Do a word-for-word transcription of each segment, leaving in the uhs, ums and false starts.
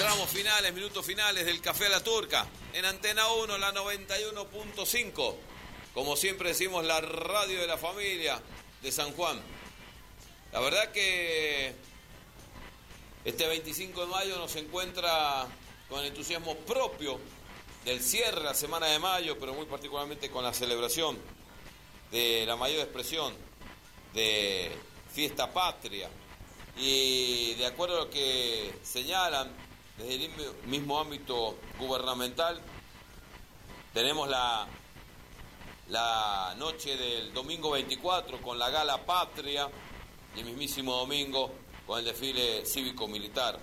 Tramos finales, minutos finales del Café a la Turca. En Antena uno, la noventa y uno punto cinco. Como siempre decimos, la radio de la familia de San Juan. La verdad que este veinticinco de mayo nos encuentra con el entusiasmo propio del cierre de la semana de mayo, pero muy particularmente con la celebración de la mayor expresión de fiesta patria. Y de acuerdo a lo que señalan desde el mismo ámbito gubernamental, tenemos la, la noche del domingo veinticuatro con la gala patria y el mismísimo domingo con el desfile cívico-militar.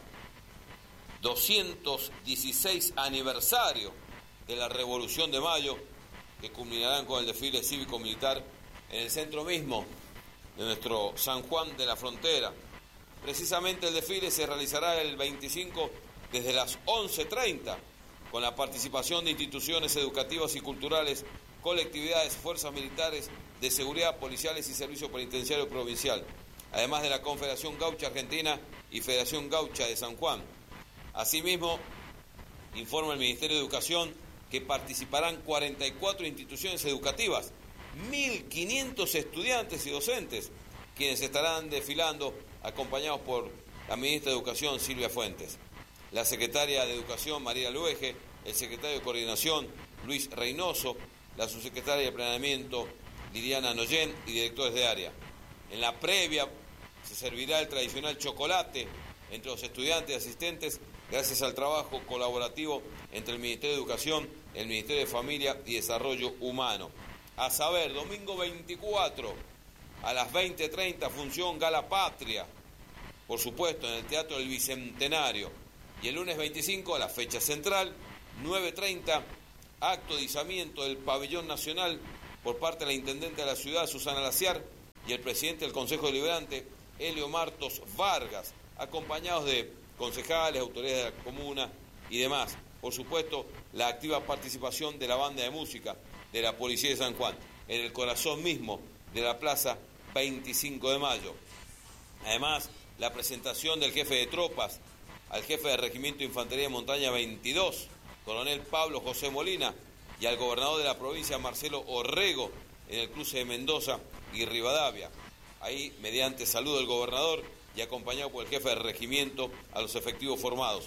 doscientos dieciséis aniversario de la Revolución de Mayo, que culminarán con el desfile cívico-militar en el centro mismo de nuestro San Juan de la Frontera. Precisamente el desfile se realizará el veinticinco desde las once treinta, con la participación de instituciones educativas y culturales, colectividades, fuerzas militares, de seguridad, policiales y servicio penitenciario provincial, además de la Confederación Gaucha Argentina y Federación Gaucha de San Juan. Asimismo, informa el Ministerio de Educación que participarán cuarenta y cuatro instituciones educativas, mil quinientos estudiantes y docentes, quienes estarán desfilando acompañados por la ministra de Educación, Silvia Fuentes, la secretaria de Educación, María Luege, el secretario de Coordinación, Luis Reynoso, la subsecretaria de Planeamiento, Liliana Noyen, y directores de área. En la previa se servirá el tradicional chocolate entre los estudiantes y asistentes, gracias al trabajo colaborativo entre el Ministerio de Educación, el Ministerio de Familia y Desarrollo Humano. A saber, domingo veinticuatro, a las veinte treinta, función Gala Patria, por supuesto, en el Teatro del Bicentenario. Y el lunes veinticinco, a la fecha central, nueve treinta, acto de izamiento del Pabellón Nacional por parte de la Intendente de la ciudad, Susana Laciar, y el Presidente del Consejo Deliberante, Helio Martos Vargas, acompañados de concejales, autoridades de la comuna y demás. Por supuesto, la activa participación de la banda de música de la Policía de San Juan, en el corazón mismo de la Plaza veinticinco de mayo. Además, la presentación del jefe de tropas al jefe del Regimiento de Infantería de Montaña veintidós, coronel Pablo José Molina, y al gobernador de la provincia, Marcelo Orrego, en el cruce de Mendoza y Rivadavia. Ahí, mediante saludo del gobernador y acompañado por el jefe del regimiento, a los efectivos formados.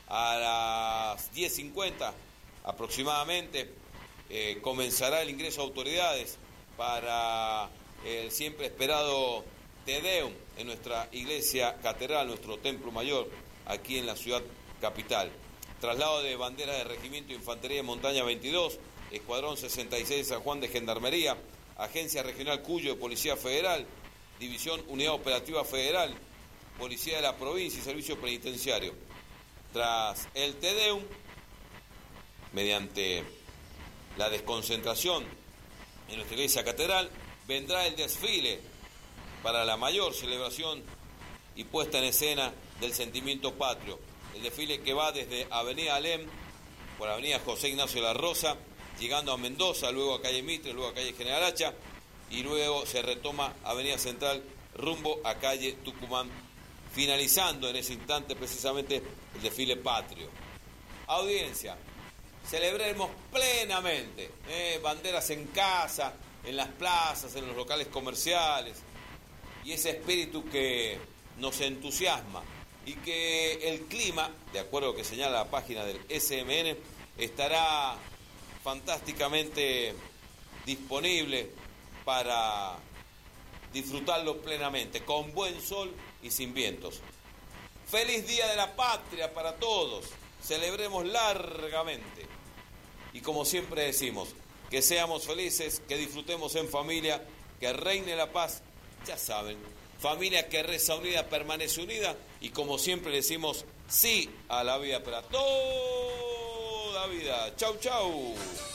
A las diez cincuenta aproximadamente eh, comenzará el ingreso a autoridades para el siempre esperado Te Deum en nuestra iglesia catedral, nuestro templo mayor, aquí en la ciudad capital. Traslado de banderas de Regimiento de Infantería de Montaña veintidós, Escuadrón sesenta y seis de San Juan de Gendarmería, Agencia Regional Cuyo de Policía Federal, División Unidad Operativa Federal, Policía de la Provincia y Servicio Penitenciario. Tras el Te Deum, mediante la desconcentración en nuestra iglesia catedral, vendrá el desfile para la mayor celebración y puesta en escena del sentimiento patrio. El desfile que va desde Avenida Alem, por Avenida José Ignacio de la Rosa, llegando a Mendoza, luego a Calle Mitre, luego a Calle General Hacha, y luego se retoma Avenida Central rumbo a Calle Tucumán, finalizando en ese instante precisamente el desfile patrio. Audiencia, celebremos plenamente, eh, banderas en casa, en las plazas, en los locales comerciales, y ese espíritu que nos entusiasma, y que el clima, de acuerdo a lo que señala la página del S M N, estará fantásticamente disponible para disfrutarlo plenamente, con buen sol y sin vientos. Feliz Día de la Patria para todos, celebremos largamente, y como siempre decimos, que seamos felices, que disfrutemos en familia, que reine la paz, ya saben, familia que reza unida, permanece unida, y como siempre decimos, sí a la vida para toda vida. Chau, chau.